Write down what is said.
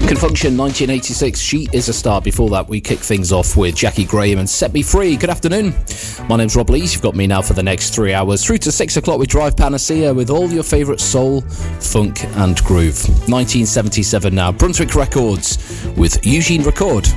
Function 1986, She Is a Star. Before that, we kick things off with Jackie Graham and Set Me Free. Good afternoon. My name's Rob Lees. You've got me now for the next 3 hours, through to 6 o'clock with Drive Panacea with all your favourite soul, funk and groove. 1977 now, Brunswick Records with Eugene Record.